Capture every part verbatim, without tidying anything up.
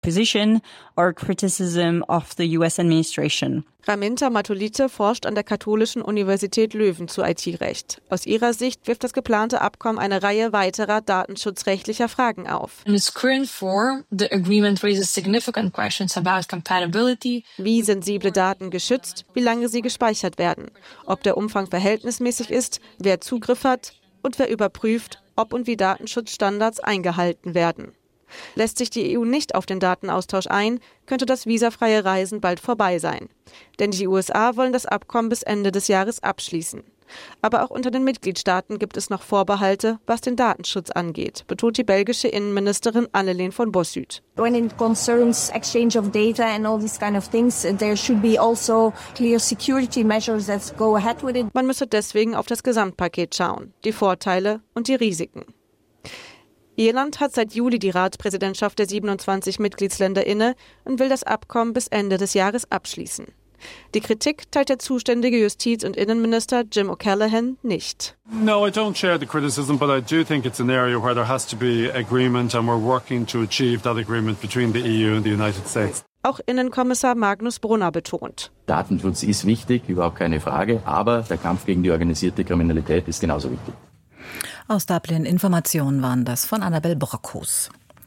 position or criticism of the U S administration. Raminta Matulite forscht an der Katholischen Universität Löwen zu I T-Recht. Aus ihrer Sicht wirft das geplante Abkommen eine Reihe weiterer datenschutzrechtlicher Fragen auf. In its current form, the agreement raises significant questions about compatibility. Wie sensible Daten geschützt, wie lange sie gespeichert werden, ob der Umfang verhältnismäßig ist, wer Zugriff hat und wer überprüft, ob und wie Datenschutzstandards eingehalten werden. Lässt sich die E U nicht auf den Datenaustausch ein, könnte das visafreie Reisen bald vorbei sein. Denn die U S A wollen das Abkommen bis Ende des Jahres abschließen. Aber auch unter den Mitgliedstaaten gibt es noch Vorbehalte, was den Datenschutz angeht, betont die belgische Innenministerin Anneleen von Bossut. When it concerns exchange of data and all these kind of things, there should be also clear security measures that go ahead with it. Man müsse deswegen auf das Gesamtpaket schauen, die Vorteile und die Risiken. Irland hat seit Juli die Ratspräsidentschaft der siebenundzwanzig Mitgliedsländer inne und will das Abkommen bis Ende des Jahres abschließen. Die Kritik teilt der zuständige Justiz- und Innenminister Jim O'Callaghan nicht. No, I don't share the criticism, but I do think it's an area where there has to be agreement and we're working to achieve that agreement between the E U and the United States. Auch Innenkommissar Magnus Brunner betont. Datenschutz ist wichtig, überhaupt keine Frage, aber der Kampf gegen die organisierte Kriminalität ist genauso wichtig. Aus Dublin Informationen waren das von Annabel Brockhus.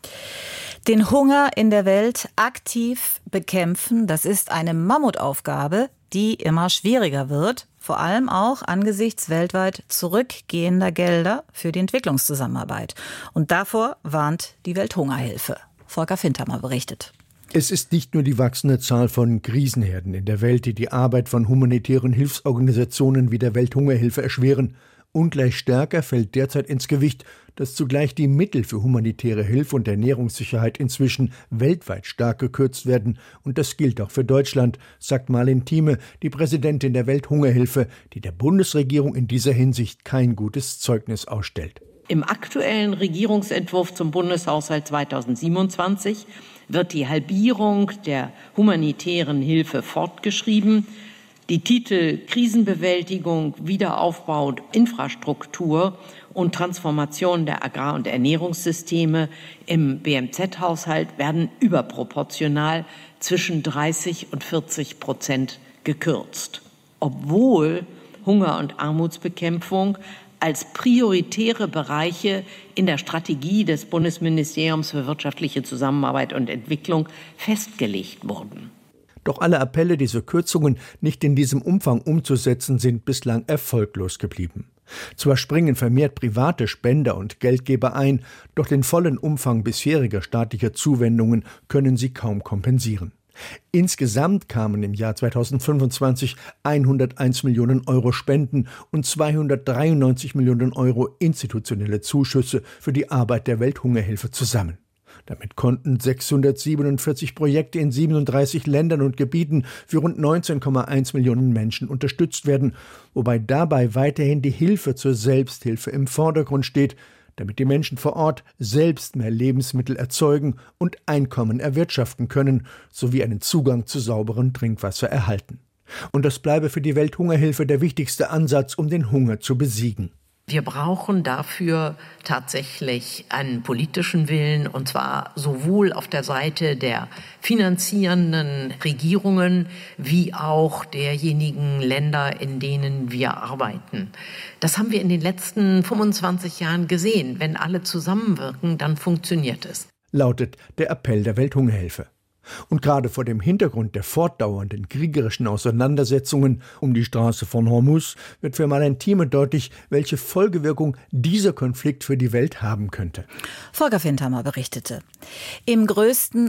Den Hunger in der Welt aktiv bekämpfen, das ist eine Mammutaufgabe, die immer schwieriger wird, vor allem auch angesichts weltweit zurückgehender Gelder für die Entwicklungszusammenarbeit. Und davor warnt die Welthungerhilfe. Volker Fintermer berichtet. Es ist nicht nur die wachsende Zahl von Krisenherden in der Welt, die die Arbeit von humanitären Hilfsorganisationen wie der Welthungerhilfe erschweren. Ungleich stärker fällt derzeit ins Gewicht, dass zugleich die Mittel für humanitäre Hilfe und Ernährungssicherheit inzwischen weltweit stark gekürzt werden. Und das gilt auch für Deutschland, sagt Marlene Thieme, die Präsidentin der Welthungerhilfe, die der Bundesregierung in dieser Hinsicht kein gutes Zeugnis ausstellt. Im aktuellen Regierungsentwurf zum Bundeshaushalt zweitausendsiebenundzwanzig wird die Halbierung der humanitären Hilfe fortgeschrieben. Die Titel Krisenbewältigung, Wiederaufbau und Infrastruktur und Transformation der Agrar- und Ernährungssysteme im B M Z-Haushalt werden überproportional zwischen dreißig und vierzig Prozent gekürzt, obwohl Hunger- und Armutsbekämpfung als prioritäre Bereiche in der Strategie des Bundesministeriums für wirtschaftliche Zusammenarbeit und Entwicklung festgelegt wurden. Doch alle Appelle, diese Kürzungen nicht in diesem Umfang umzusetzen, sind bislang erfolglos geblieben. Zwar springen vermehrt private Spender und Geldgeber ein, doch den vollen Umfang bisheriger staatlicher Zuwendungen können sie kaum kompensieren. Insgesamt kamen im Jahr zweitausendfünfundzwanzig hunderteins Millionen Euro Spenden und zweihundertdreiundneunzig Millionen Euro institutionelle Zuschüsse für die Arbeit der Welthungerhilfe zusammen. Damit konnten sechshundertsiebenundvierzig Projekte in siebenunddreißig Ländern und Gebieten für rund neunzehn Komma eins Millionen Menschen unterstützt werden, wobei dabei weiterhin die Hilfe zur Selbsthilfe im Vordergrund steht, damit die Menschen vor Ort selbst mehr Lebensmittel erzeugen und Einkommen erwirtschaften können, sowie einen Zugang zu sauberem Trinkwasser erhalten. Und das bleibe für die Welthungerhilfe der wichtigste Ansatz, um den Hunger zu besiegen. Wir brauchen dafür tatsächlich einen politischen Willen, und zwar sowohl auf der Seite der finanzierenden Regierungen wie auch derjenigen Länder, in denen wir arbeiten. Das haben wir in den letzten fünfundzwanzig Jahren gesehen. Wenn alle zusammenwirken, dann funktioniert es. Lautet der Appell der Welthungerhilfe. Und gerade vor dem Hintergrund der fortdauernden kriegerischen Auseinandersetzungen um die Straße von Hormuz wird für Marlene Thieme deutlich, welche Folgewirkung dieser Konflikt für die Welt haben könnte. Volker Fintermer berichtete. Im größten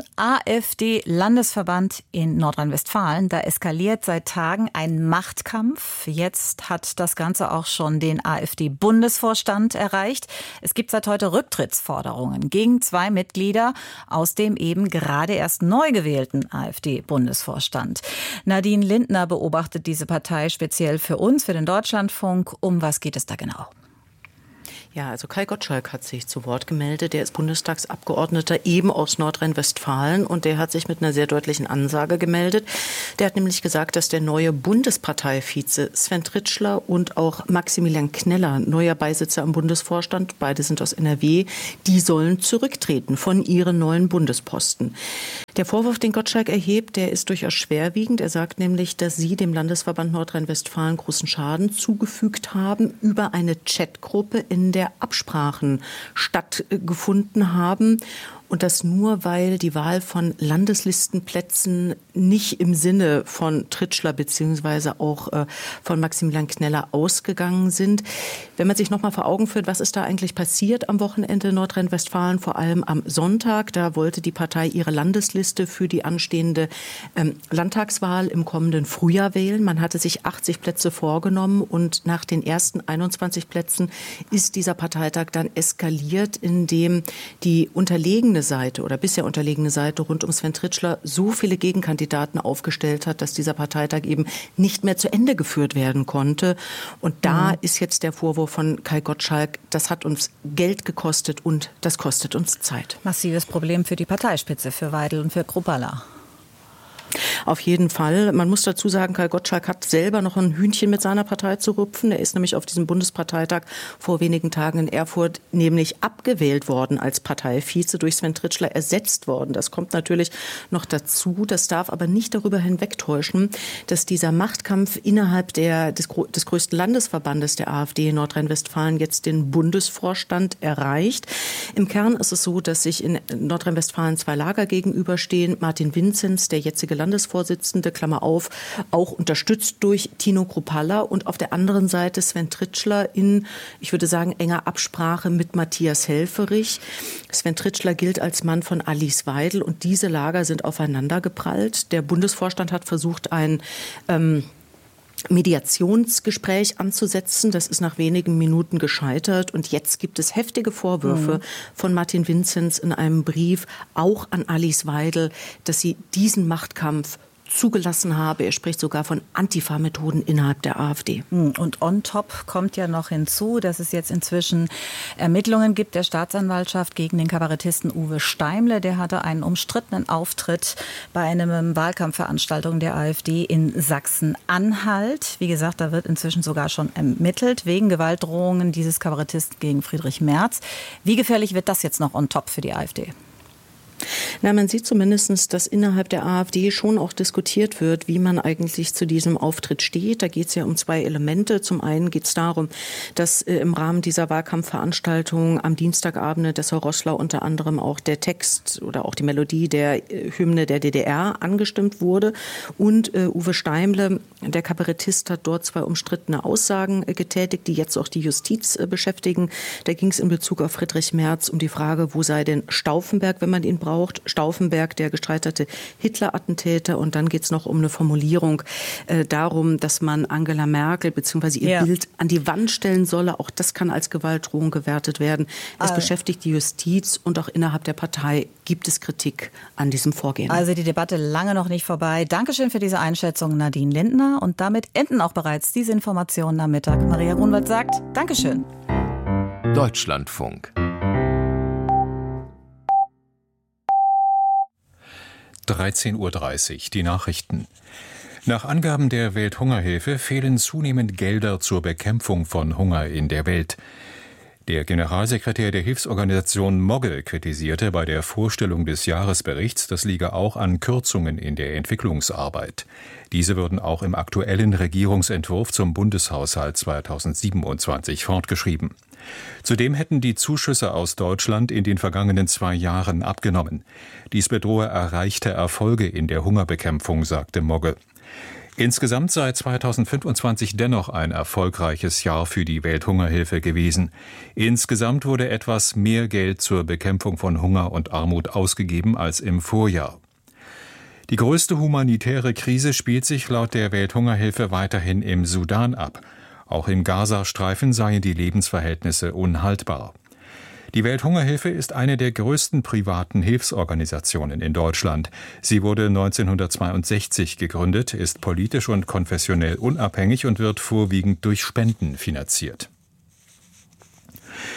AfD-Landesverband in Nordrhein-Westfalen, da eskaliert seit Tagen ein Machtkampf. Jetzt hat das Ganze auch schon den AfD-Bundesvorstand erreicht. Es gibt seit heute Rücktrittsforderungen gegen zwei Mitglieder aus dem eben gerade erst neu neu gewählten AfD-Bundesvorstand. Nadine Lindner beobachtet diese Partei speziell für uns, für den Deutschlandfunk. Um was geht es da genau? Ja, also Kai Gottschalk hat sich zu Wort gemeldet. Der ist Bundestagsabgeordneter eben aus Nordrhein-Westfalen und der hat sich mit einer sehr deutlichen Ansage gemeldet. Der hat nämlich gesagt, dass der neue Bundesparteivize Sven Tritschler und auch Maximilian Kneller, neuer Beisitzer im Bundesvorstand, beide sind aus N R W, die sollen zurücktreten von ihren neuen Bundesposten. Der Vorwurf, den Gottschalk erhebt, der ist durchaus schwerwiegend. Er sagt nämlich, dass sie dem Landesverband Nordrhein-Westfalen großen Schaden zugefügt haben über eine Chatgruppe, in der Absprachen stattgefunden haben. Und das nur, weil die Wahl von Landeslistenplätzen nicht im Sinne von Tritschler beziehungsweise auch äh, von Maximilian Kneller ausgegangen sind. Wenn man sich noch mal vor Augen führt, was ist da eigentlich passiert am Wochenende in Nordrhein-Westfalen, vor allem am Sonntag, da wollte die Partei ihre Landesliste für die anstehende ähm, Landtagswahl im kommenden Frühjahr wählen. Man hatte sich achtzig Plätze vorgenommen und nach den ersten einundzwanzig Plätzen ist dieser Parteitag dann eskaliert, indem die unterlegene Seite oder bisher unterlegene Seite rund um Sven Tritschler so viele Gegenkandidaten aufgestellt hat, dass dieser Parteitag eben nicht mehr zu Ende geführt werden konnte. Und da mhm. ist jetzt der Vorwurf von Kai Gottschalk, das hat uns Geld gekostet und das kostet uns Zeit. Massives Problem für die Parteispitze, für Weidel und für Kruppalla. Auf jeden Fall. Man muss dazu sagen, Kai Gottschalk hat selber noch ein Hühnchen mit seiner Partei zu rupfen. Er ist nämlich auf diesem Bundesparteitag vor wenigen Tagen in Erfurt nämlich abgewählt worden als Parteivize, durch Sven Tritschler ersetzt worden. Das kommt natürlich noch dazu. Das darf aber nicht darüber hinwegtäuschen, dass dieser Machtkampf innerhalb der, des, des größten Landesverbandes der AfD in Nordrhein-Westfalen jetzt den Bundesvorstand erreicht. Im Kern ist es so, dass sich in Nordrhein-Westfalen zwei Lager gegenüberstehen. Martin Vinzenz, der jetzige Landesvorsitzende, Klammer auf, auch unterstützt durch Tino Kruppalla, und auf der anderen Seite Sven Tritschler in, ich würde sagen, enger Absprache mit Matthias Helfferich. Sven Tritschler gilt als Mann von Alice Weidel und diese Lager sind aufeinander geprallt. Der Bundesvorstand hat versucht, ein ähm, Mediationsgespräch anzusetzen. Das ist nach wenigen Minuten gescheitert. Und jetzt gibt es heftige Vorwürfe mhm. von Martin Vinzenz in einem Brief auch an Alice Weidel, dass sie diesen Machtkampf zugelassen habe. Er spricht sogar von Antifa-Methoden innerhalb der AfD. Und on top kommt ja noch hinzu, dass es jetzt inzwischen Ermittlungen gibt der Staatsanwaltschaft gegen den Kabarettisten Uwe Steimle. Der hatte einen umstrittenen Auftritt bei einer Wahlkampfveranstaltung der AfD in Sachsen-Anhalt. Wie gesagt, da wird inzwischen sogar schon ermittelt wegen Gewaltdrohungen dieses Kabarettisten gegen Friedrich Merz. Wie gefährlich wird das jetzt noch on top für die AfD? Na, man sieht zumindest, dass innerhalb der AfD schon auch diskutiert wird, wie man eigentlich zu diesem Auftritt steht. Da geht es ja um zwei Elemente. Zum einen geht es darum, dass äh, im Rahmen dieser Wahlkampfveranstaltung am Dienstagabend in Dessau-Roßlau unter anderem auch der Text oder auch die Melodie der äh, Hymne der D D R angestimmt wurde. Und äh, Uwe Steimle, der Kabarettist, hat dort zwei umstrittene Aussagen äh, getätigt, die jetzt auch die Justiz äh, beschäftigen. Da ging es in Bezug auf Friedrich Merz um die Frage, wo sei denn Stauffenberg, wenn man ihn braucht. Stauffenberg, der gestreitete Hitler-Attentäter. Und dann geht es noch um eine Formulierung äh, darum, dass man Angela Merkel bzw. ihr ja. Bild an die Wand stellen solle. Auch das kann als Gewaltdrohung gewertet werden. Es also. beschäftigt die Justiz und auch innerhalb der Partei gibt es Kritik an diesem Vorgehen. Also die Debatte lange noch nicht vorbei. Dankeschön für diese Einschätzung, Nadine Lindner. Und damit enden auch bereits diese Informationen am Mittag. Maria Grunwald sagt Dankeschön. Deutschlandfunk. dreizehn Uhr dreißig, die Nachrichten. Nach Angaben der Welthungerhilfe fehlen zunehmend Gelder zur Bekämpfung von Hunger in der Welt. Der Generalsekretär der Hilfsorganisation Mogge kritisierte bei der Vorstellung des Jahresberichts, das liege auch an Kürzungen in der Entwicklungsarbeit. Diese würden auch im aktuellen Regierungsentwurf zum Bundeshaushalt zweitausendsiebenundzwanzig fortgeschrieben. Zudem hätten die Zuschüsse aus Deutschland in den vergangenen zwei Jahren abgenommen. Dies bedrohe erreichte Erfolge in der Hungerbekämpfung, sagte Mogge. Insgesamt sei zweitausendfünfundzwanzig dennoch ein erfolgreiches Jahr für die Welthungerhilfe gewesen. Insgesamt wurde etwas mehr Geld zur Bekämpfung von Hunger und Armut ausgegeben als im Vorjahr. Die größte humanitäre Krise spielt sich laut der Welthungerhilfe weiterhin im Sudan ab. Auch im Gazastreifen seien die Lebensverhältnisse unhaltbar. Die Welthungerhilfe ist eine der größten privaten Hilfsorganisationen in Deutschland. Sie wurde neunzehnhundertzweiundsechzig gegründet, ist politisch und konfessionell unabhängig und wird vorwiegend durch Spenden finanziert.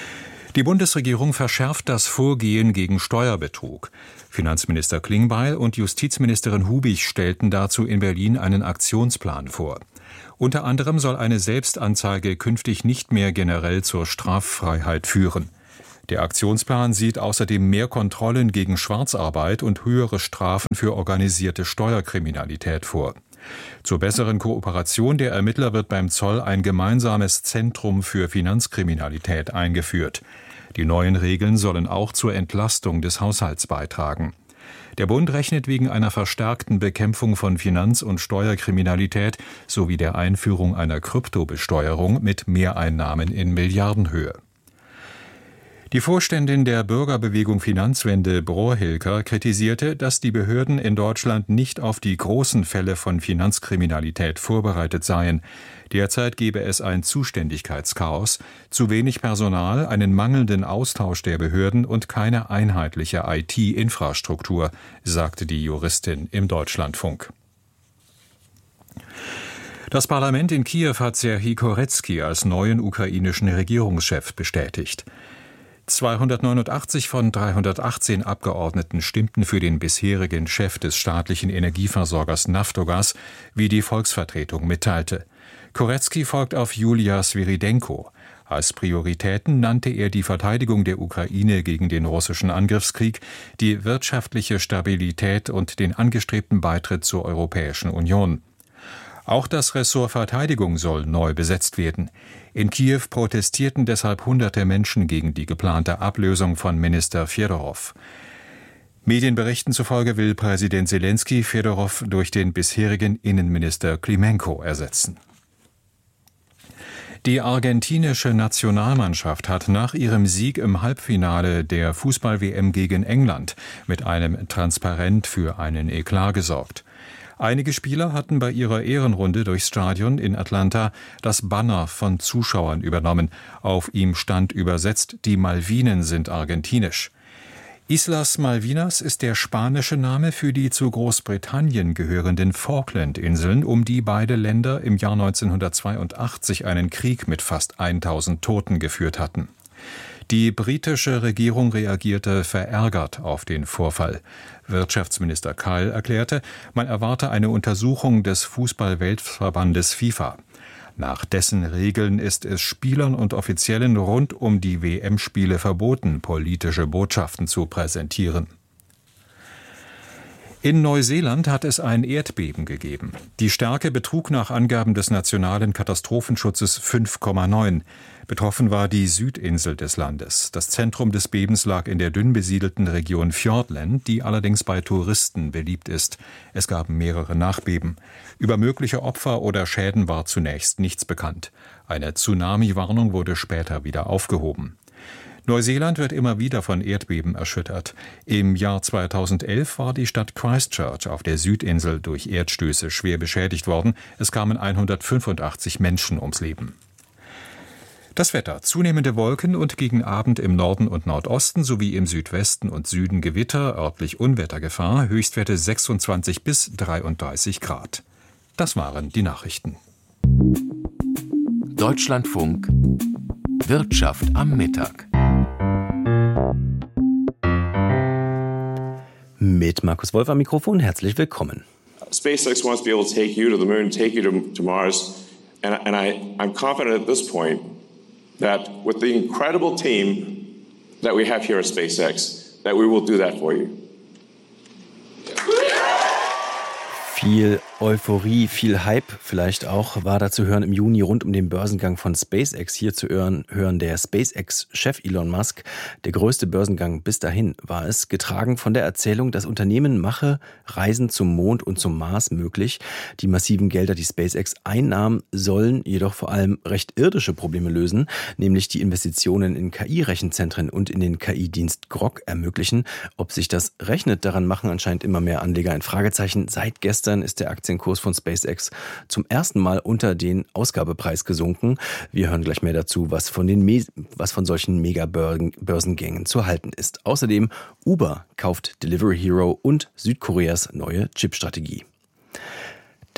Die Bundesregierung verschärft das Vorgehen gegen Steuerbetrug. Finanzminister Klingbeil und Justizministerin Hubig stellten dazu in Berlin einen Aktionsplan vor. Unter anderem soll eine Selbstanzeige künftig nicht mehr generell zur Straffreiheit führen. Der Aktionsplan sieht außerdem mehr Kontrollen gegen Schwarzarbeit und höhere Strafen für organisierte Steuerkriminalität vor. Zur besseren Kooperation der Ermittler wird beim Zoll ein gemeinsames Zentrum für Finanzkriminalität eingeführt. Die neuen Regeln sollen auch zur Entlastung des Haushalts beitragen. Der Bund rechnet wegen einer verstärkten Bekämpfung von Finanz- und Steuerkriminalität sowie der Einführung einer Kryptobesteuerung mit Mehreinnahmen in Milliardenhöhe. Die Vorständin der Bürgerbewegung Finanzwende, Brohr-Hilker, kritisierte, dass die Behörden in Deutschland nicht auf die großen Fälle von Finanzkriminalität vorbereitet seien. Derzeit gebe es ein Zuständigkeitschaos, zu wenig Personal, einen mangelnden Austausch der Behörden und keine einheitliche I T-Infrastruktur, sagte die Juristin im Deutschlandfunk. Das Parlament in Kiew hat Serhij Korecki als neuen ukrainischen Regierungschef bestätigt. zweihundertneunundachtzig von dreihundertachtzehn Abgeordneten stimmten für den bisherigen Chef des staatlichen Energieversorgers Naftogaz, wie die Volksvertretung mitteilte. Korecki folgt auf Julia Sviridenko. Als Prioritäten nannte er die Verteidigung der Ukraine gegen den russischen Angriffskrieg, die wirtschaftliche Stabilität und den angestrebten Beitritt zur Europäischen Union. Auch das Ressort Verteidigung soll neu besetzt werden. In Kiew protestierten deshalb hunderte Menschen gegen die geplante Ablösung von Minister Fedorow. Medienberichten zufolge will Präsident Selenskyj Fedorow durch den bisherigen Innenminister Klimenko ersetzen. Die argentinische Nationalmannschaft hat nach ihrem Sieg im Halbfinale der Fußball-W M gegen England mit einem Transparent für einen Eklat gesorgt. Einige Spieler hatten bei ihrer Ehrenrunde durchs Stadion in Atlanta das Banner von Zuschauern übernommen. Auf ihm stand übersetzt: Die Malvinen sind argentinisch. Islas Malvinas ist der spanische Name für die zu Großbritannien gehörenden Falklandinseln, um die beide Länder im Jahr neunzehnhundertzweiundachtzig einen Krieg mit fast tausend Toten geführt hatten. Die britische Regierung reagierte verärgert auf den Vorfall. Wirtschaftsminister Kyle erklärte, man erwarte eine Untersuchung des Fußball-Weltverbandes FIFA. Nach dessen Regeln ist es Spielern und Offiziellen rund um die W M-Spiele verboten, politische Botschaften zu präsentieren. In Neuseeland hat es ein Erdbeben gegeben. Die Stärke betrug nach Angaben des nationalen Katastrophenschutzes fünf Komma neun. Betroffen war die Südinsel des Landes. Das Zentrum des Bebens lag in der dünn besiedelten Region Fiordland, die allerdings bei Touristen beliebt ist. Es gab mehrere Nachbeben. Über mögliche Opfer oder Schäden war zunächst nichts bekannt. Eine Tsunami-Warnung wurde später wieder aufgehoben. Neuseeland wird immer wieder von Erdbeben erschüttert. Im Jahr zweitausendelf war die Stadt Christchurch auf der Südinsel durch Erdstöße schwer beschädigt worden. Es kamen hundertfünfundachtzig Menschen ums Leben. Das Wetter: zunehmende Wolken und gegen Abend im Norden und Nordosten sowie im Südwesten und Süden Gewitter, örtlich Unwettergefahr, Höchstwerte sechsundzwanzig bis dreiunddreißig Grad. Das waren die Nachrichten. Deutschlandfunk Wirtschaft am Mittag. Mit Markus Wolf am Mikrofon, herzlich willkommen. SpaceX wants to be able to take you to the moon, take you to, to Mars, and, and I, I'm confident at this point that with the incredible team that we have here at SpaceX, that we will do that for you. Viel Euphorie, viel Hype vielleicht auch war da zu hören im Juni rund um den Börsengang von SpaceX. Hier zu hören, hören der SpaceX-Chef Elon Musk. Der größte Börsengang bis dahin war es, getragen von der Erzählung, das Unternehmen mache Reisen zum Mond und zum Mars möglich. Die massiven Gelder, die SpaceX einnahm, sollen jedoch vor allem recht irdische Probleme lösen, nämlich die Investitionen in K I-Rechenzentren und in den K I-Dienst Grok ermöglichen. Ob sich das rechnet, daran machen anscheinend immer mehr Anleger ein Fragezeichen. Seit gestern ist der Aktienkurs von SpaceX zum ersten Mal unter den Ausgabepreis gesunken. Wir hören gleich mehr dazu, was von den Me- was von solchen Mega-Börsengängen zu halten ist. Außerdem Uber kauft Delivery Hero und Südkoreas neue Chipstrategie. Das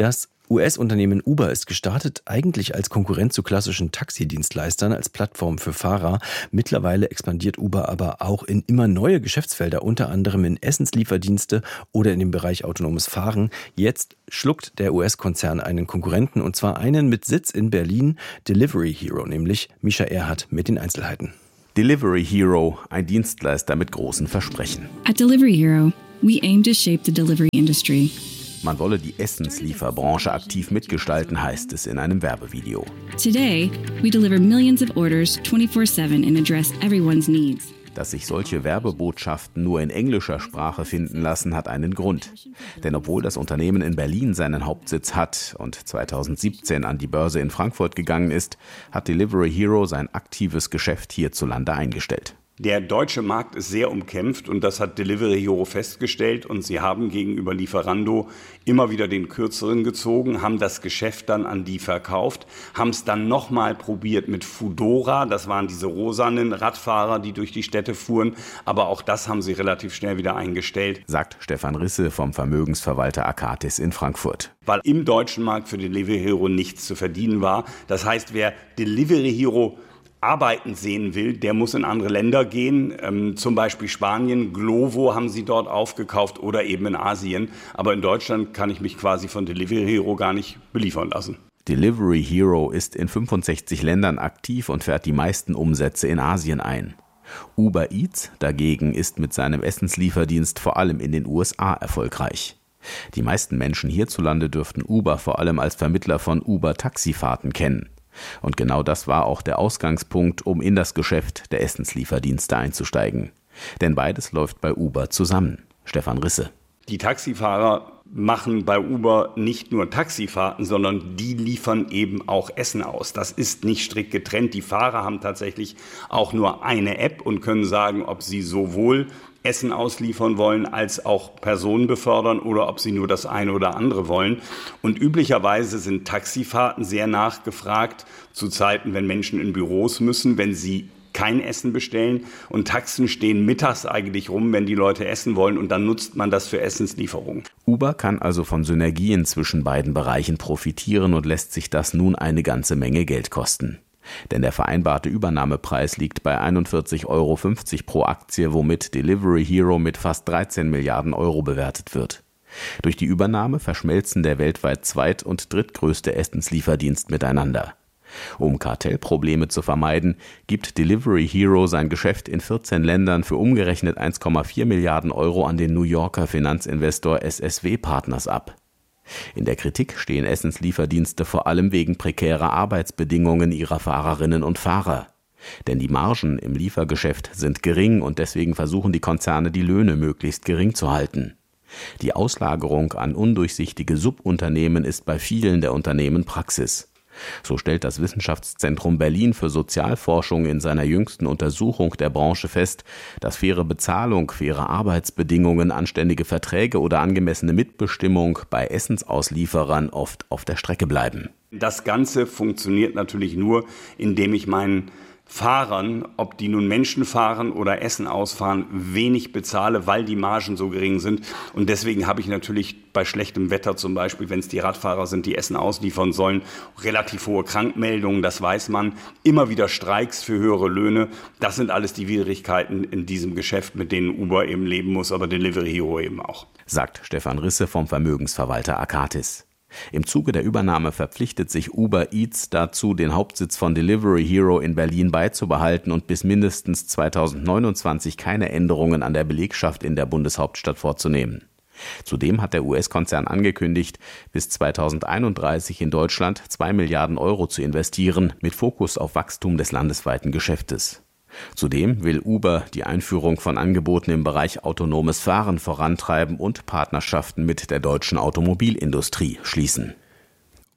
U S-Unternehmen Uber ist gestartet eigentlich als Konkurrent zu klassischen Taxidienstleistern, als Plattform für Fahrer. Mittlerweile expandiert Uber aber auch in immer neue Geschäftsfelder, unter anderem in Essenslieferdienste oder in dem Bereich autonomes Fahren. Jetzt schluckt der U S-Konzern einen Konkurrenten, und zwar einen mit Sitz in Berlin, Delivery Hero, nämlich Mischa Erhardt mit den Einzelheiten. Delivery Hero, ein Dienstleister mit großen Versprechen. At Delivery Hero, we aim to shape the delivery industry. Man wolle die Essenslieferbranche aktiv mitgestalten, heißt es in einem Werbevideo. Today, we deliver millions of orders twenty-four seven and address everyone's needs. Dass sich solche Werbebotschaften nur in englischer Sprache finden lassen, hat einen Grund. Denn obwohl das Unternehmen in Berlin seinen Hauptsitz hat und zweitausendsiebzehn an die Börse in Frankfurt gegangen ist, hat Delivery Hero sein aktives Geschäft hierzulande eingestellt. Der deutsche Markt ist sehr umkämpft und das hat Delivery Hero festgestellt, und sie haben gegenüber Lieferando immer wieder den Kürzeren gezogen, haben das Geschäft dann an die verkauft, haben es dann nochmal probiert mit Foodora, das waren diese rosanen Radfahrer, die durch die Städte fuhren, aber auch das haben sie relativ schnell wieder eingestellt. Sagt Stefan Risse vom Vermögensverwalter Akatis in Frankfurt. Weil im deutschen Markt für Delivery Hero nichts zu verdienen war. Das heißt, wer Delivery Hero arbeiten sehen will, der muss in andere Länder gehen, ähm, zum Beispiel Spanien. Glovo haben sie dort aufgekauft oder eben in Asien. Aber in Deutschland kann ich mich quasi von Delivery Hero gar nicht beliefern lassen. Delivery Hero ist in fünfundsechzig Ländern aktiv und fährt die meisten Umsätze in Asien ein. Uber Eats dagegen ist mit seinem Essenslieferdienst vor allem in den U S A erfolgreich. Die meisten Menschen hierzulande dürften Uber vor allem als Vermittler von Uber-Taxifahrten kennen. Und genau das war auch der Ausgangspunkt, um in das Geschäft der Essenslieferdienste einzusteigen. Denn beides läuft bei Uber zusammen. Stefan Risse. Die Taxifahrer machen bei Uber nicht nur Taxifahrten, sondern die liefern eben auch Essen aus. Das ist nicht strikt getrennt. Die Fahrer haben tatsächlich auch nur eine App und können sagen, ob sie sowohl Essen ausliefern wollen, als auch Personen befördern oder ob sie nur das eine oder andere wollen. Und üblicherweise sind Taxifahrten sehr nachgefragt zu Zeiten, wenn Menschen in Büros müssen, wenn sie kein Essen bestellen. Und Taxen stehen mittags eigentlich rum, wenn die Leute essen wollen, und dann nutzt man das für Essenslieferungen. Uber kann also von Synergien zwischen beiden Bereichen profitieren und lässt sich das nun eine ganze Menge Geld kosten. Denn der vereinbarte Übernahmepreis liegt bei einundvierzig Euro fünfzig pro Aktie, womit Delivery Hero mit fast dreizehn Milliarden Euro bewertet wird. Durch die Übernahme verschmelzen der weltweit zweit- und drittgrößte Essenslieferdienst miteinander. Um Kartellprobleme zu vermeiden, gibt Delivery Hero sein Geschäft in vierzehn Ländern für umgerechnet eins Komma vier Milliarden Euro an den New Yorker Finanzinvestor S S W Partners ab. In der Kritik stehen Essenslieferdienste vor allem wegen prekärer Arbeitsbedingungen ihrer Fahrerinnen und Fahrer. Denn die Margen im Liefergeschäft sind gering und deswegen versuchen die Konzerne, die Löhne möglichst gering zu halten. Die Auslagerung an undurchsichtige Subunternehmen ist bei vielen der Unternehmen Praxis. So stellt das Wissenschaftszentrum Berlin für Sozialforschung in seiner jüngsten Untersuchung der Branche fest, dass faire Bezahlung, faire Arbeitsbedingungen, anständige Verträge oder angemessene Mitbestimmung bei Essensauslieferern oft auf der Strecke bleiben. Das Ganze funktioniert natürlich nur, indem ich meinen Fahrern, ob die nun Menschen fahren oder Essen ausfahren, wenig bezahle, weil die Margen so gering sind. Und deswegen habe ich natürlich bei schlechtem Wetter zum Beispiel, wenn es die Radfahrer sind, die Essen ausliefern sollen, relativ hohe Krankmeldungen, das weiß man, immer wieder Streiks für höhere Löhne. Das sind alles die Widrigkeiten in diesem Geschäft, mit denen Uber eben leben muss, aber Delivery Hero eben auch. Sagt Stefan Risse vom Vermögensverwalter Akatis. Im Zuge der Übernahme verpflichtet sich Uber Eats dazu, den Hauptsitz von Delivery Hero in Berlin beizubehalten und bis mindestens zweitausendneunundzwanzig keine Änderungen an der Belegschaft in der Bundeshauptstadt vorzunehmen. Zudem hat der U S-Konzern angekündigt, bis zweitausendeinunddreißig in Deutschland zwei Milliarden Euro zu investieren, mit Fokus auf Wachstum des landesweiten Geschäftes. Zudem will Uber die Einführung von Angeboten im Bereich autonomes Fahren vorantreiben und Partnerschaften mit der deutschen Automobilindustrie schließen.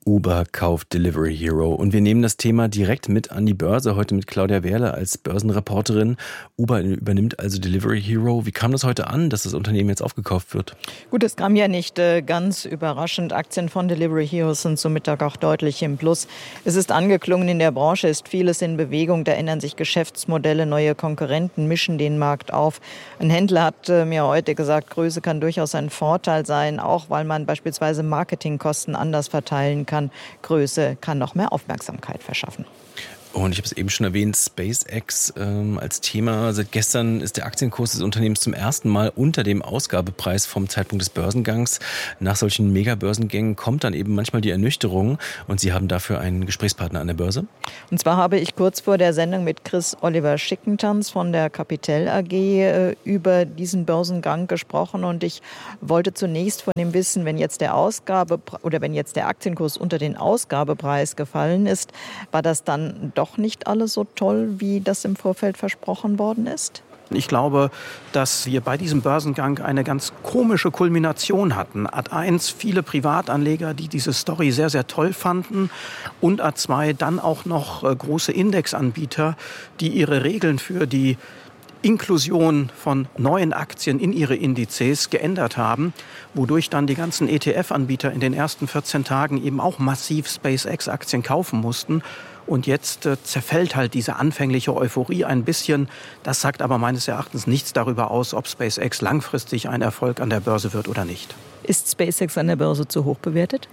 Uber kauft Delivery Hero. Und wir nehmen das Thema direkt mit an die Börse. Heute mit Claudia Wehrle als Börsenreporterin. Uber übernimmt also Delivery Hero. Wie kam das heute an, dass das Unternehmen jetzt aufgekauft wird? Gut, es kam ja nicht äh, ganz überraschend. Aktien von Delivery Hero sind zum Mittag auch deutlich im Plus. Es ist angeklungen, in der Branche ist vieles in Bewegung. Da ändern sich Geschäftsmodelle, neue Konkurrenten mischen den Markt auf. Ein Händler hat äh, mir heute gesagt, Größe kann durchaus ein Vorteil sein, auch weil man beispielsweise Marketingkosten anders verteilen kann. Kann. Größe kann noch mehr Aufmerksamkeit verschaffen. Und ich habe es eben schon erwähnt, SpaceX ähm, als Thema. Seit gestern ist der Aktienkurs des Unternehmens zum ersten Mal unter dem Ausgabepreis vom Zeitpunkt des Börsengangs. Nach solchen Mega-Börsengängen kommt dann eben manchmal die Ernüchterung. Und Sie haben dafür einen Gesprächspartner an der Börse? Und zwar habe ich kurz vor der Sendung mit Chris Oliver Schickentanz von der Capital A G äh, über diesen Börsengang gesprochen. Und ich wollte zunächst von ihm wissen, wenn jetzt der Ausgabe oder wenn jetzt der Aktienkurs unter den Ausgabepreis gefallen ist, war das dann doch doch nicht alles so toll, wie das im Vorfeld versprochen worden ist? Ich glaube, dass wir bei diesem Börsengang eine ganz komische Kulmination hatten. Ad eins, viele Privatanleger, die diese Story sehr, sehr toll fanden. Und Ad zwei, dann auch noch äh, große Indexanbieter, die ihre Regeln für die Inklusion von neuen Aktien in ihre Indizes geändert haben, wodurch dann die ganzen E T F-Anbieter in den ersten vierzehn Tagen eben auch massiv SpaceX-Aktien kaufen mussten. Und jetzt äh, zerfällt halt diese anfängliche Euphorie ein bisschen. Das sagt aber meines Erachtens nichts darüber aus, ob SpaceX langfristig ein Erfolg an der Börse wird oder nicht. Ist SpaceX an der Börse zu hoch bewertet?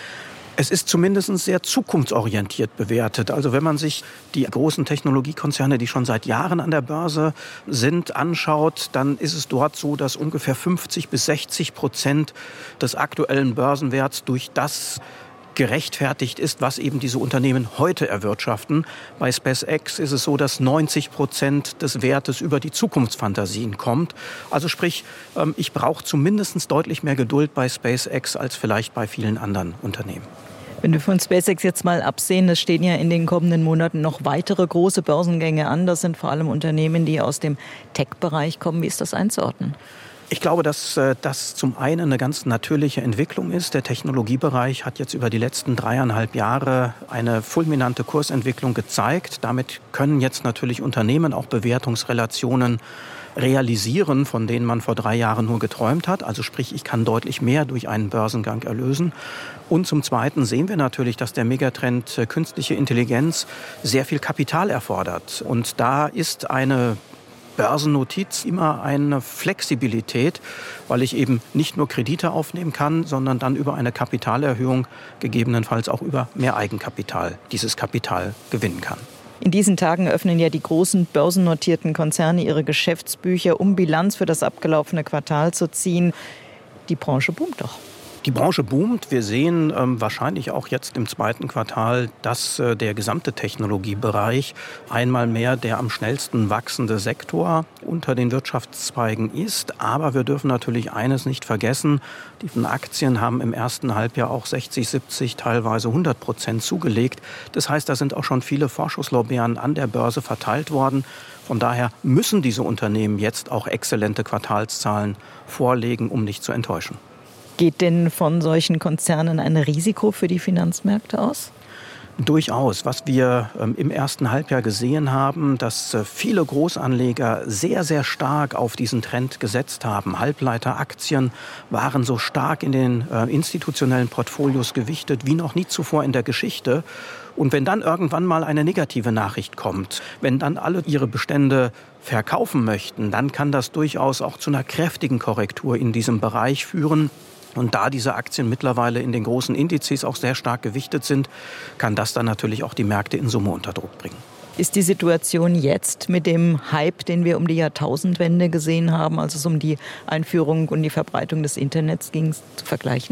Es ist zumindest sehr zukunftsorientiert bewertet. Also wenn man sich die großen Technologiekonzerne, die schon seit Jahren an der Börse sind, anschaut, dann ist es dort so, dass ungefähr fünfzig bis sechzig Prozent des aktuellen Börsenwerts durch das gerechtfertigt ist, was eben diese Unternehmen heute erwirtschaften. Bei SpaceX ist es so, dass neunzig Prozent des Wertes über die Zukunftsfantasien kommt. Also sprich, ich brauche zumindest deutlich mehr Geduld bei SpaceX als vielleicht bei vielen anderen Unternehmen. Wenn wir von SpaceX jetzt mal absehen, es stehen ja in den kommenden Monaten noch weitere große Börsengänge an. Das sind vor allem Unternehmen, die aus dem Tech-Bereich kommen. Wie ist das einzuordnen? Ich glaube, dass das zum einen eine ganz natürliche Entwicklung ist. Der Technologiebereich hat jetzt über die letzten dreieinhalb Jahre eine fulminante Kursentwicklung gezeigt. Damit können jetzt natürlich Unternehmen auch Bewertungsrelationen realisieren, von denen man vor drei Jahren nur geträumt hat. Also sprich, ich kann deutlich mehr durch einen Börsengang erlösen. Und zum Zweiten sehen wir natürlich, dass der Megatrend künstliche Intelligenz sehr viel Kapital erfordert. Und da ist eine Börsennotiz immer eine Flexibilität, weil ich eben nicht nur Kredite aufnehmen kann, sondern dann über eine Kapitalerhöhung gegebenenfalls auch über mehr Eigenkapital dieses Kapital gewinnen kann. In diesen Tagen öffnen ja die großen börsennotierten Konzerne ihre Geschäftsbücher, um Bilanz für das abgelaufene Quartal zu ziehen. Die Branche boomt doch. Die Branche boomt. Wir sehen ähm, wahrscheinlich auch jetzt im zweiten Quartal, dass äh, der gesamte Technologiebereich einmal mehr der am schnellsten wachsende Sektor unter den Wirtschaftszweigen ist. Aber wir dürfen natürlich eines nicht vergessen. Die Aktien haben im ersten Halbjahr auch sechzig, siebzig, teilweise hundert Prozent zugelegt. Das heißt, da sind auch schon viele Vorschusslorbeeren an der Börse verteilt worden. Von daher müssen diese Unternehmen jetzt auch exzellente Quartalszahlen vorlegen, um nicht zu enttäuschen. Geht denn von solchen Konzernen ein Risiko für die Finanzmärkte aus? Durchaus. Was wir ähm, im ersten Halbjahr gesehen haben, dass äh, viele Großanleger sehr, sehr stark auf diesen Trend gesetzt haben. Halbleiteraktien waren so stark in den äh, institutionellen Portfolios gewichtet wie noch nie zuvor in der Geschichte. Und wenn dann irgendwann mal eine negative Nachricht kommt, wenn dann alle ihre Bestände verkaufen möchten, dann kann das durchaus auch zu einer kräftigen Korrektur in diesem Bereich führen. Und da diese Aktien mittlerweile in den großen Indizes auch sehr stark gewichtet sind, kann das dann natürlich auch die Märkte in Summe unter Druck bringen. Ist die Situation jetzt mit dem Hype, den wir um die Jahrtausendwende gesehen haben, als es um die Einführung und die Verbreitung des Internets ging, zu vergleichen?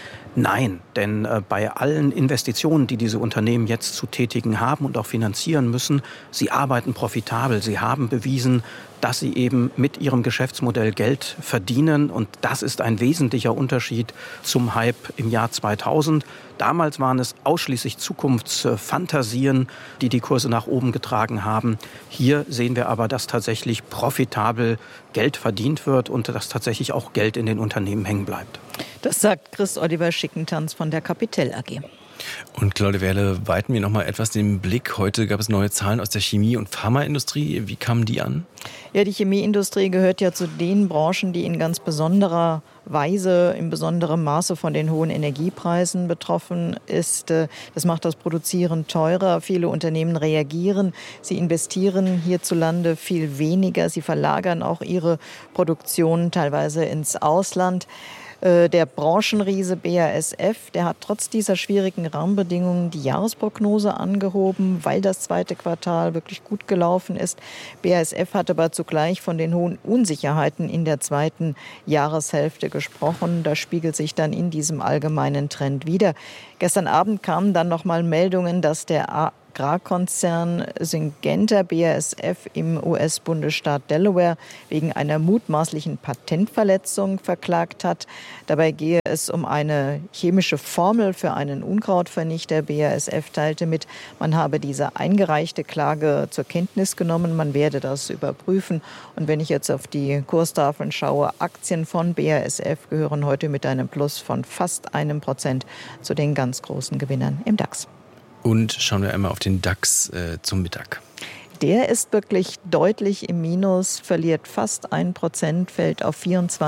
Nein, denn äh, bei allen Investitionen, die diese Unternehmen jetzt zu tätigen haben und auch finanzieren müssen, sie arbeiten profitabel. Sie haben bewiesen, dass sie eben mit ihrem Geschäftsmodell Geld verdienen. Und das ist ein wesentlicher Unterschied zum Hype im Jahr zweitausend. Damals waren es ausschließlich Zukunftsfantasien, die die Kurse nach oben getragen haben. Hier sehen wir aber, dass tatsächlich profitabel Geld verdient wird und dass tatsächlich auch Geld in den Unternehmen hängen bleibt. Das sagt Chris Oliver Schickentanz von der Capital A G. Und Claudia Werle, weiten wir noch mal etwas den Blick. Heute gab es neue Zahlen aus der Chemie- und Pharmaindustrie. Wie kamen die an? Ja, die Chemieindustrie gehört ja zu den Branchen, die in ganz besonderer Weise, in besonderem Maße von den hohen Energiepreisen betroffen ist. Das macht das Produzieren teurer. Viele Unternehmen reagieren. Sie investieren hierzulande viel weniger. Sie verlagern auch ihre Produktion teilweise ins Ausland. Der Branchenriese B A S F, der hat trotz dieser schwierigen Rahmenbedingungen die Jahresprognose angehoben, weil das zweite Quartal wirklich gut gelaufen ist. B A S F hat aber zugleich von den hohen Unsicherheiten in der zweiten Jahreshälfte gesprochen. Das spiegelt sich dann in diesem allgemeinen Trend wider. Gestern Abend kamen dann noch mal Meldungen, dass der Agrarkonzern Syngenta B A S F im U S-Bundesstaat Delaware wegen einer mutmaßlichen Patentverletzung verklagt hat. Dabei gehe es um eine chemische Formel für einen Unkrautvernichter. B A S F teilte mit, man habe diese eingereichte Klage zur Kenntnis genommen, man werde das überprüfen. Und wenn ich jetzt auf die Kurstafeln schaue, Aktien von B A S F gehören heute mit einem Plus von fast einem Prozent zu den ganz großen Gewinnern im DAX. Und schauen wir einmal auf den DAX äh, zum Mittag. Der ist wirklich deutlich im Minus, verliert fast ein Prozent, fällt auf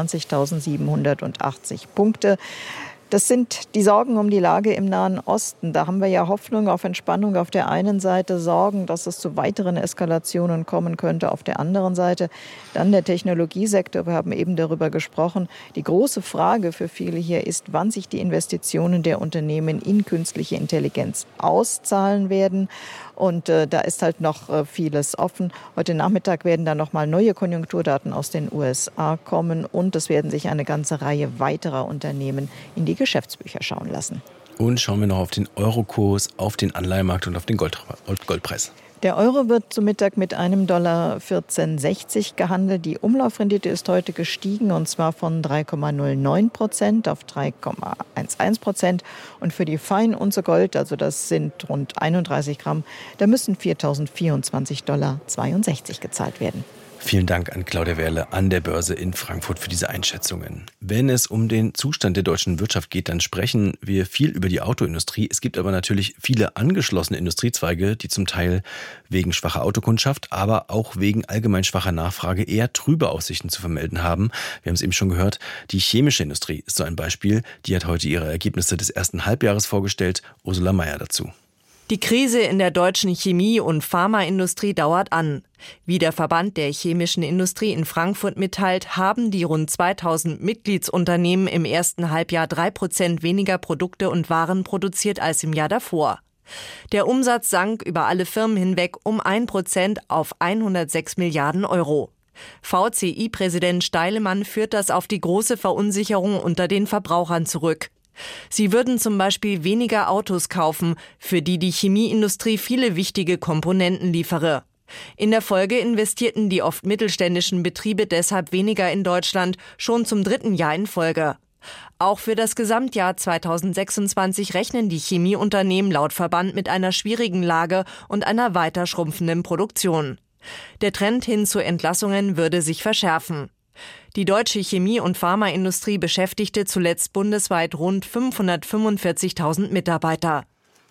vierundzwanzigtausendsiebenhundertachtzig Punkte. Das sind die Sorgen um die Lage im Nahen Osten. Da haben wir ja Hoffnung auf Entspannung auf der einen Seite, Sorgen, dass es zu weiteren Eskalationen kommen könnte auf der anderen Seite. Dann der Technologiesektor, wir haben eben darüber gesprochen. Die große Frage für viele hier ist, wann sich die Investitionen der Unternehmen in künstliche Intelligenz auszahlen werden. Und äh, da ist halt noch äh, vieles offen. Heute Nachmittag werden dann noch mal neue Konjunkturdaten aus den U S A kommen und es werden sich eine ganze Reihe weiterer Unternehmen in die Geschäftsbücher schauen lassen. Und schauen wir noch auf den Eurokurs, auf den Anleihemarkt und auf den Gold, Goldpreis. Der Euro wird zum Mittag mit einem Dollar vierzehn sechzig gehandelt. Die Umlaufrendite ist heute gestiegen und zwar von drei Komma null neun Prozent auf drei Komma elf Prozent. Und für die Feinunze Gold, also das sind rund einunddreißig Gramm, da müssen viertausendvierundzwanzig Dollar zweiundsechzig gezahlt werden. Vielen Dank an Claudia Werle an der Börse in Frankfurt für diese Einschätzungen. Wenn es um den Zustand der deutschen Wirtschaft geht, dann sprechen wir viel über die Autoindustrie. Es gibt aber natürlich viele angeschlossene Industriezweige, die zum Teil wegen schwacher Autokundschaft, aber auch wegen allgemein schwacher Nachfrage eher trübe Aussichten zu vermelden haben. Wir haben es eben schon gehört, die chemische Industrie ist so ein Beispiel. Die hat heute ihre Ergebnisse des ersten Halbjahres vorgestellt. Ursula Mayer dazu. Die Krise in der deutschen Chemie- und Pharmaindustrie dauert an. Wie der Verband der chemischen Industrie in Frankfurt mitteilt, haben die rund zweitausend Mitgliedsunternehmen im ersten Halbjahr drei Prozent weniger Produkte und Waren produziert als im Jahr davor. Der Umsatz sank über alle Firmen hinweg um ein Prozent auf hundertsechs Milliarden Euro. V C I-Präsident Steilemann führt das auf die große Verunsicherung unter den Verbrauchern zurück. Sie würden zum Beispiel weniger Autos kaufen, für die die Chemieindustrie viele wichtige Komponenten liefere. In der Folge investierten die oft mittelständischen Betriebe deshalb weniger in Deutschland, schon zum dritten Jahr in Folge. Auch für das Gesamtjahr zweitausendsechsundzwanzig rechnen die Chemieunternehmen laut Verband mit einer schwierigen Lage und einer weiter schrumpfenden Produktion. Der Trend hin zu Entlassungen würde sich verschärfen. Die deutsche Chemie- und Pharmaindustrie beschäftigte zuletzt bundesweit rund fünfhundertfünfundvierzigtausend Mitarbeiter.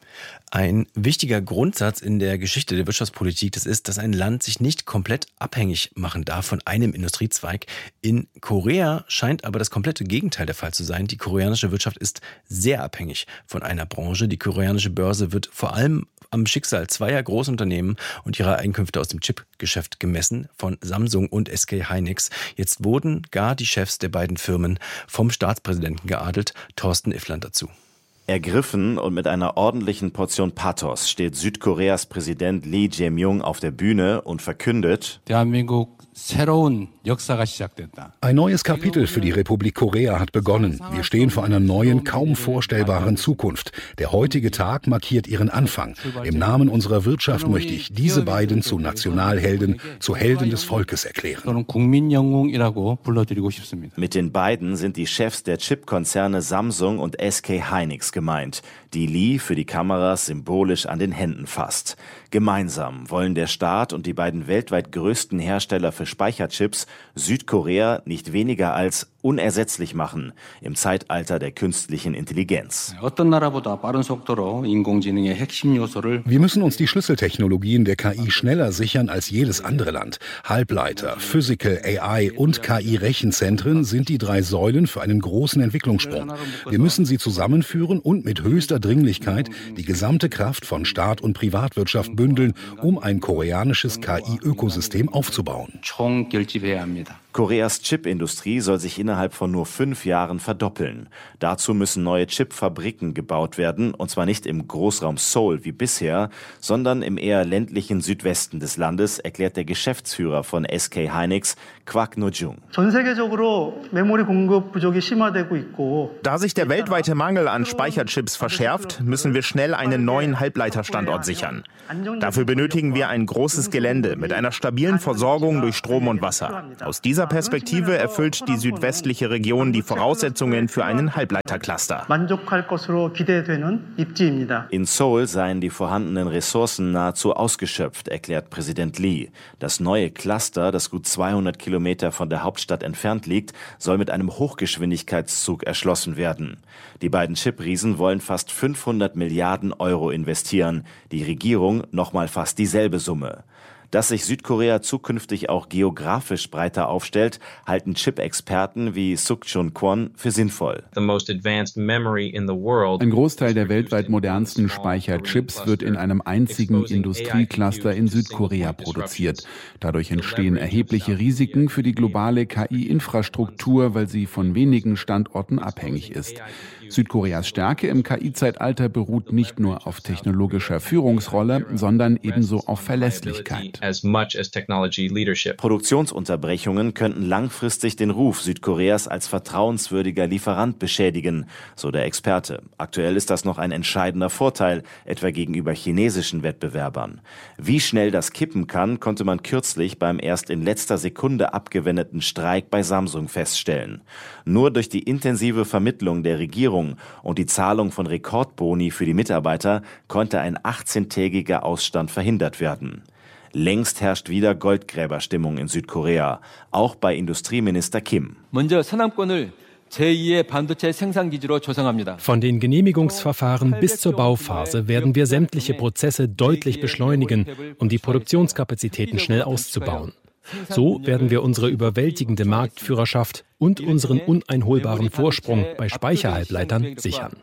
Ein wichtiger Grundsatz in der Geschichte der Wirtschaftspolitik, das ist, dass ein Land sich nicht komplett abhängig machen darf von einem Industriezweig. In Korea scheint aber das komplette Gegenteil der Fall zu sein. Die koreanische Wirtschaft ist sehr abhängig von einer Branche. Die koreanische Börse wird vor allem am Schicksal zweier Großunternehmen und ihrer Einkünfte aus dem Chipgeschäft gemessen, von Samsung und S K Hynix. Jetzt wurden gar die Chefs der beiden Firmen vom Staatspräsidenten geadelt. Thorsten Iffland dazu. Ergriffen und mit einer ordentlichen Portion Pathos steht Südkoreas Präsident Lee Jae-myung auf der Bühne und verkündet: Ein neues Kapitel für die Republik Korea hat begonnen. Wir stehen vor einer neuen, kaum vorstellbaren Zukunft. Der heutige Tag markiert ihren Anfang. Im Namen unserer Wirtschaft möchte ich diese beiden zu Nationalhelden, zu Helden des Volkes erklären. Mit den beiden sind die Chefs der Chipkonzerne Samsung und S K Hynix gemeint, die Lee für die Kameras symbolisch an den Händen fasst. Gemeinsam wollen der Staat und die beiden weltweit größten Hersteller für Speicherchips Südkorea nicht weniger als unersetzlich machen im Zeitalter der künstlichen Intelligenz. Wir müssen uns die Schlüsseltechnologien der K I schneller sichern als jedes andere Land. Halbleiter, Physical, A I und K I-Rechenzentren sind die drei Säulen für einen großen Entwicklungssprung. Wir müssen sie zusammenführen und mit höchster Dringlichkeit die gesamte Kraft von Staat und Privatwirtschaft bündeln, um ein koreanisches K I-Ökosystem aufzubauen. Koreas Chipindustrie soll sich innerhalb von nur fünf Jahren verdoppeln. Dazu müssen neue Chipfabriken gebaut werden, und zwar nicht im Großraum Seoul wie bisher, sondern im eher ländlichen Südwesten des Landes, erklärt der Geschäftsführer von S K Hynix, Kwak No-jung. Da sich der weltweite Mangel an Speicherchips verschärft, müssen wir schnell einen neuen Halbleiterstandort sichern. Dafür benötigen wir ein großes Gelände mit einer stabilen Versorgung durch Strom und Wasser. Aus dieser Perspektive erfüllt die südwestliche Region die Voraussetzungen für einen Halbleitercluster. In Seoul seien die vorhandenen Ressourcen nahezu ausgeschöpft, erklärt Präsident Lee. Das neue Cluster, das gut zweihundert Kilometer von der Hauptstadt entfernt liegt, soll mit einem Hochgeschwindigkeitszug erschlossen werden. Die beiden Chipriesen wollen fast fünfhundert Milliarden Euro investieren, die Regierung nochmal fast dieselbe Summe. Dass sich Südkorea zukünftig auch geografisch breiter aufstellt, halten Chip-Experten wie Suk-Chun Kwon für sinnvoll. Ein Großteil der weltweit modernsten Speicherchips wird in einem einzigen Industriecluster in Südkorea produziert. Dadurch entstehen erhebliche Risiken für die globale K I-Infrastruktur, weil sie von wenigen Standorten abhängig ist. Südkoreas Stärke im K I-Zeitalter beruht nicht nur auf technologischer Führungsrolle, sondern ebenso auf Verlässlichkeit. Produktionsunterbrechungen könnten langfristig den Ruf Südkoreas als vertrauenswürdiger Lieferant beschädigen, so der Experte. Aktuell ist das noch ein entscheidender Vorteil, etwa gegenüber chinesischen Wettbewerbern. Wie schnell das kippen kann, konnte man kürzlich beim erst in letzter Sekunde abgewendeten Streik bei Samsung feststellen. Nur durch die intensive Vermittlung der Regierung und die Zahlung von Rekordboni für die Mitarbeiter konnte ein achtzehntägiger Ausstand verhindert werden. Längst herrscht wieder Goldgräberstimmung in Südkorea, auch bei Industrieminister Kim. Von den Genehmigungsverfahren bis zur Bauphase werden wir sämtliche Prozesse deutlich beschleunigen, um die Produktionskapazitäten schnell auszubauen. So werden wir unsere überwältigende Marktführerschaft und unseren uneinholbaren Vorsprung bei Speicherhalbleitern sichern.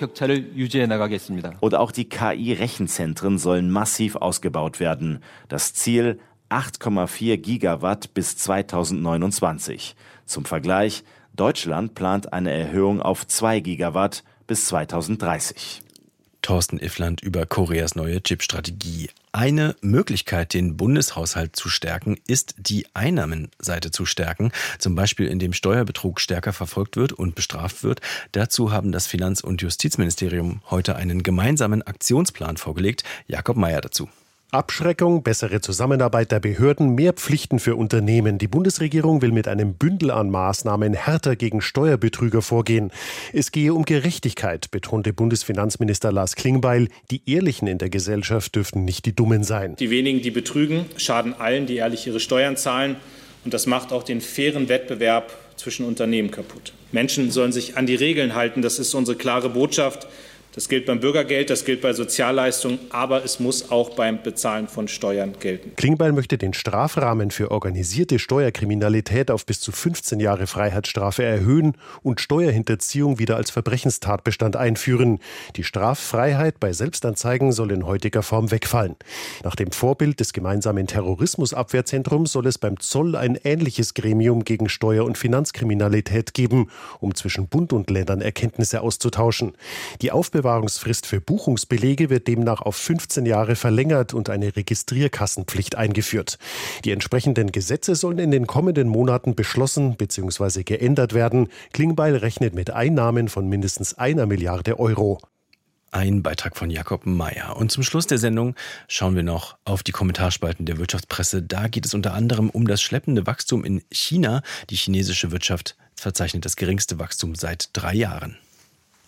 Und auch die K I-Rechenzentren sollen massiv ausgebaut werden. Das Ziel acht Komma vier Gigawatt bis zweitausendneunundzwanzig. Zum Vergleich, Deutschland plant eine Erhöhung auf zwei Gigawatt bis zweitausenddreißig. Thorsten Iffland über Koreas neue Chipstrategie. Eine Möglichkeit, den Bundeshaushalt zu stärken, ist, die Einnahmenseite zu stärken, zum Beispiel indem Steuerbetrug stärker verfolgt wird und bestraft wird. Dazu haben das Finanz- und Justizministerium heute einen gemeinsamen Aktionsplan vorgelegt. Jakob Mayer dazu. Abschreckung, bessere Zusammenarbeit der Behörden, mehr Pflichten für Unternehmen. Die Bundesregierung will mit einem Bündel an Maßnahmen härter gegen Steuerbetrüger vorgehen. Es gehe um Gerechtigkeit, betonte Bundesfinanzminister Lars Klingbeil. Die Ehrlichen in der Gesellschaft dürften nicht die Dummen sein. Die wenigen, die betrügen, schaden allen, die ehrlich ihre Steuern zahlen. Und das macht auch den fairen Wettbewerb zwischen Unternehmen kaputt. Menschen sollen sich an die Regeln halten. Das ist unsere klare Botschaft. Das gilt beim Bürgergeld, das gilt bei Sozialleistungen, aber es muss auch beim Bezahlen von Steuern gelten. Klingbeil möchte den Strafrahmen für organisierte Steuerkriminalität auf bis zu fünfzehn Jahre Freiheitsstrafe erhöhen und Steuerhinterziehung wieder als Verbrechenstatbestand einführen. Die Straffreiheit bei Selbstanzeigen soll in heutiger Form wegfallen. Nach dem Vorbild des gemeinsamen Terrorismusabwehrzentrums soll es beim Zoll ein ähnliches Gremium gegen Steuer- und Finanzkriminalität geben, um zwischen Bund und Ländern Erkenntnisse auszutauschen. Die Aufbewahrungsfrist für Buchungsbelege wird demnach auf fünfzehn Jahre verlängert und eine Registrierkassenpflicht eingeführt. Die entsprechenden Gesetze sollen in den kommenden Monaten beschlossen bzw. geändert werden. Klingbeil rechnet mit Einnahmen von mindestens einer Milliarde Euro. Ein Beitrag von Jakob Mayer. Und zum Schluss der Sendung schauen wir noch auf die Kommentarspalten der Wirtschaftspresse. Da geht es unter anderem um das schleppende Wachstum in China. Die chinesische Wirtschaft verzeichnet das geringste Wachstum seit drei Jahren.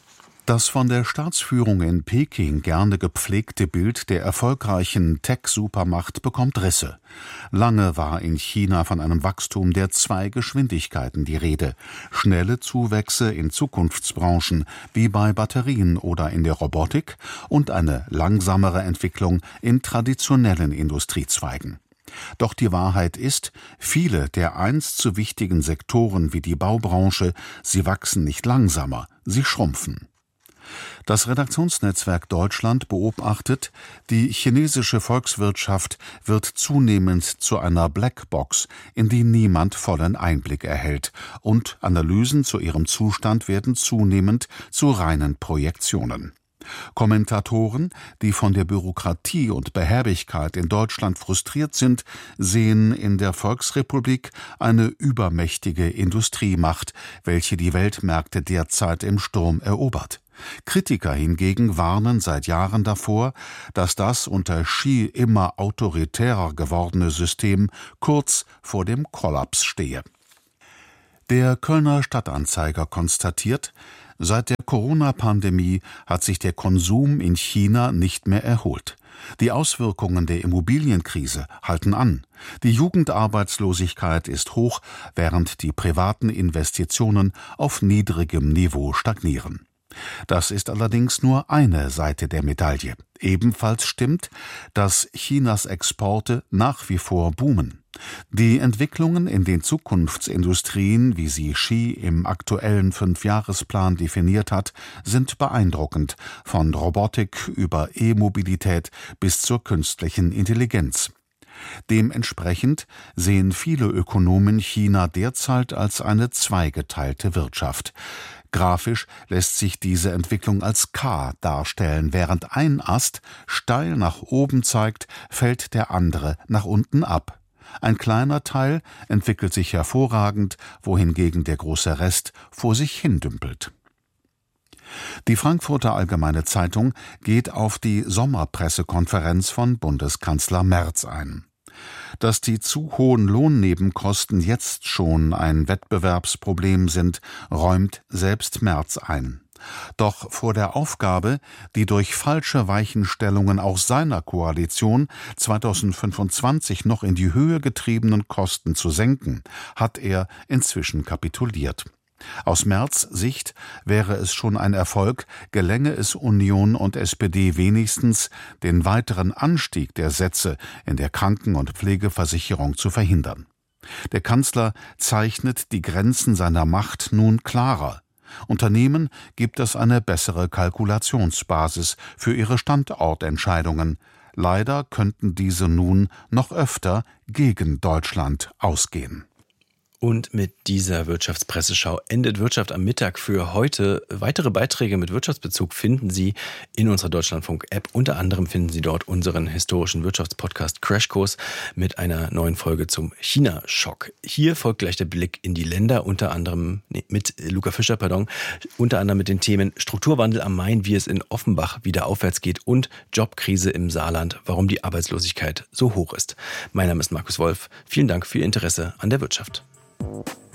Das von der Staatsführung in Peking gerne gepflegte Bild der erfolgreichen Tech-Supermacht bekommt Risse. Lange war in China von einem Wachstum der zwei Geschwindigkeiten die Rede. Schnelle Zuwächse in Zukunftsbranchen wie bei Batterien oder in der Robotik und eine langsamere Entwicklung in traditionellen Industriezweigen. Doch die Wahrheit ist, viele der einst so wichtigen Sektoren wie die Baubranche, sie wachsen nicht langsamer, sie schrumpfen. Das Redaktionsnetzwerk Deutschland beobachtet, die chinesische Volkswirtschaft wird zunehmend zu einer Blackbox, in die niemand vollen Einblick erhält, und Analysen zu ihrem Zustand werden zunehmend zu reinen Projektionen. Kommentatoren, die von der Bürokratie und Behäbigkeit in Deutschland frustriert sind, sehen in der Volksrepublik eine übermächtige Industriemacht, welche die Weltmärkte derzeit im Sturm erobert. Kritiker hingegen warnen seit Jahren davor, dass das unter Xi immer autoritärer gewordene System kurz vor dem Kollaps stehe. Der Kölner Stadtanzeiger konstatiert, seit der Corona-Pandemie hat sich der Konsum in China nicht mehr erholt. Die Auswirkungen der Immobilienkrise halten an. Die Jugendarbeitslosigkeit ist hoch, während die privaten Investitionen auf niedrigem Niveau stagnieren. Das ist allerdings nur eine Seite der Medaille. Ebenfalls stimmt, dass Chinas Exporte nach wie vor boomen. Die Entwicklungen in den Zukunftsindustrien, wie sie Xi im aktuellen Fünfjahresplan definiert hat, sind beeindruckend, von Robotik über E-Mobilität bis zur künstlichen Intelligenz. Dementsprechend sehen viele Ökonomen China derzeit als eine zweigeteilte Wirtschaft. Grafisch lässt sich diese Entwicklung als K darstellen. Während ein Ast steil nach oben zeigt, fällt der andere nach unten ab. Ein kleiner Teil entwickelt sich hervorragend, wohingegen der große Rest vor sich hindümpelt. Die Frankfurter Allgemeine Zeitung geht auf die Sommerpressekonferenz von Bundeskanzler Merz ein. Dass die zu hohen Lohnnebenkosten jetzt schon ein Wettbewerbsproblem sind, räumt selbst Merz ein. Doch vor der Aufgabe, die durch falsche Weichenstellungen auch seiner Koalition zweitausendfünfundzwanzig noch in die Höhe getriebenen Kosten zu senken, hat er inzwischen kapituliert. Aus Merz' Sicht wäre es schon ein Erfolg, gelänge es Union und S P D wenigstens, den weiteren Anstieg der Sätze in der Kranken- und Pflegeversicherung zu verhindern. Der Kanzler zeichnet die Grenzen seiner Macht nun klarer. Unternehmen gibt es eine bessere Kalkulationsbasis für ihre Standortentscheidungen. Leider könnten diese nun noch öfter gegen Deutschland ausgehen. Und mit dieser Wirtschaftspresseschau endet Wirtschaft am Mittag für heute. Weitere Beiträge mit Wirtschaftsbezug finden Sie in unserer Deutschlandfunk-App. Unter anderem finden Sie dort unseren historischen Wirtschaftspodcast Crashkurs mit einer neuen Folge zum China-Schock. Hier folgt gleich der Blick in die Länder, unter anderem nee, mit Luca Fischer, pardon, unter anderem mit den Themen Strukturwandel am Main, wie es in Offenbach wieder aufwärts geht, und Jobkrise im Saarland, warum die Arbeitslosigkeit so hoch ist. Mein Name ist Markus Wolf. Vielen Dank für Ihr Interesse an der Wirtschaft.